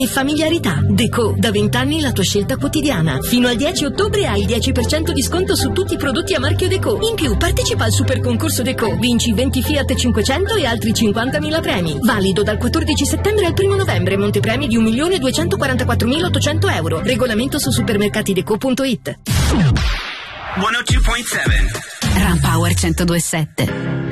e familiarità. Deco, da 20 anni la tua scelta quotidiana. Fino al 10 ottobre hai il 10% di sconto su tutti i prodotti a marchio Deco. In più partecipa al super concorso Deco. Vinci 20 Fiat 500 e altri 50.000 premi. Valido dal 14 settembre al 1 novembre. Montepremi di 1.244.800 euro. Regolamento su supermercatideco.it. 102.7 Ram Power 102.7.